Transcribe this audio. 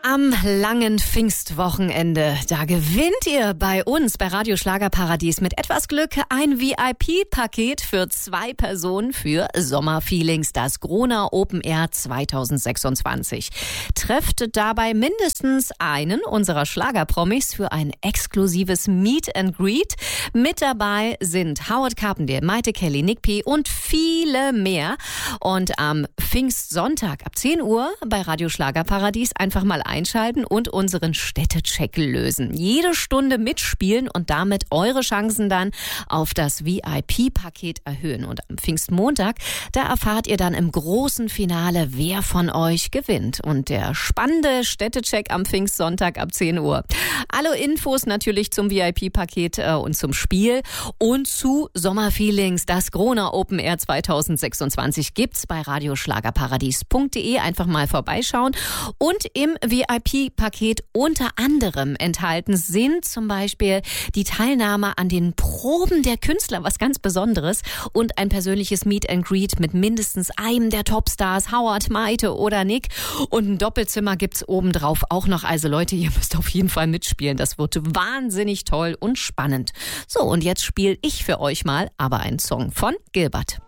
Am langen Pfingstwochenende, da gewinnt ihr bei uns bei Radio Schlagerparadies mit etwas Glück ein VIP-Paket für 2 Personen für Sommerfeelings, das Gronau Open Air 2026. Trefft dabei mindestens einen unserer Schlagerpromis für ein exklusives Meet and Greet. Mit dabei sind Howard Carpendale, Maite Kelly, Nick P. und viele mehr. Und am Pfingstsonntag ab 10 Uhr bei Radio Schlagerparadies einfach mal einschalten und unseren Städtecheck lösen. Jede Stunde mitspielen und damit eure Chancen dann auf das VIP-Paket erhöhen. Und am Pfingstmontag, da erfahrt ihr dann im großen Finale, wer von euch gewinnt. Und der spannende Städtecheck am Pfingstsonntag ab 10 Uhr. Alle Infos natürlich zum VIP-Paket und zum Spiel und zu Sommerfeelings, das Gronau Open Air 2026 gibt's bei radioschlagerparadies.de. Einfach mal vorbeischauen. Und im VIP-Paket unter anderem enthalten sind zum Beispiel die Teilnahme an den Proben der Künstler, was ganz Besonderes, und ein persönliches Meet and Greet mit mindestens einem der Topstars, Howard, Maite oder Nick. Und ein Doppelzimmer gibt's obendrauf auch noch. Also Leute, ihr müsst auf jeden Fall mitspielen. Das wird wahnsinnig toll und spannend. So, und jetzt spiele ich für euch mal aber einen Song von Gilbert.